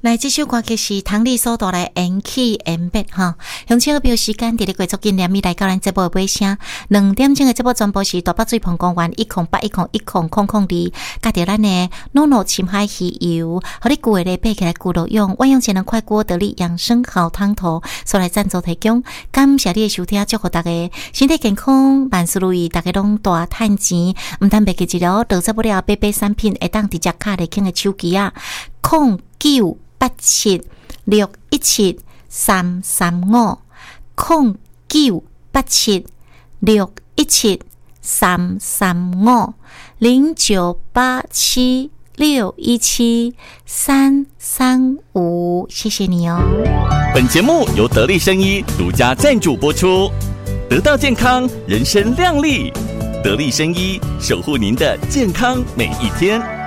来，这首歌曲是唐丽所带来缘起缘灭哈。乡亲好朋友时间，伫咧过足今年咪来到咱节目的尾声，2点钟的节目全部是大北水盆公园10810100002，加着咱的诺诺深海鱼油，和你旧的咧背起来旧路用，万用节能快锅得力养生好汤头，所来赞助提供。感谢你的收听，祝福大家身体健康，万事如意，大家拢大赚钱。唔但袂记一了，到这不了买产品会当直接卡嚟傾嘅手機啊，0987617335 0987617335 0987617335，谢谢你哦。 本节目由得力生医独家赞助播出，得到健康，人生亮丽。得力生医，守护您的健康每一天。